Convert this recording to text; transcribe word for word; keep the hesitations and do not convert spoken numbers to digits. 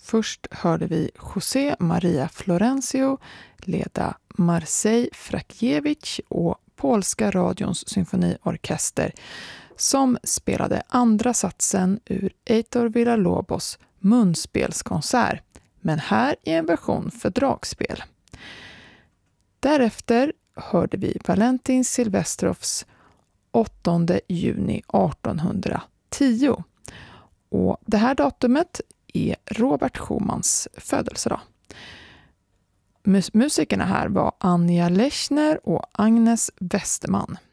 Först hörde vi José Maria Florencio leda Marseille Frakiewicz och polska radions symfoniorkester som spelade andra satsen ur Heitor Villa-Lobos munspelskonsert, men här i en version för dragspel. Därefter hörde vi Valentin Silvestrovs åttonde juni artonhundratio. Och det här datumet är Robert Schumans födelsedag. Mus- musikerna här var Anja Lechner och Agnes Westerman.